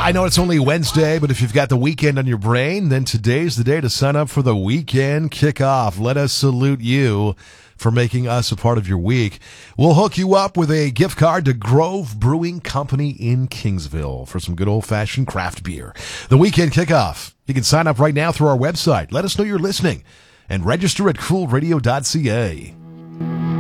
I know it's only Wednesday, but if you've got the weekend on your brain, then today's the day to sign up for the weekend kickoff. Let us salute you for making us a part of your week. We'll hook you up with a gift card to Grove Brewing Company in Kingsville for some good old-fashioned craft beer. The weekend kickoff. You can sign up right now through our website. Let us know you're listening and register at coolradio.ca.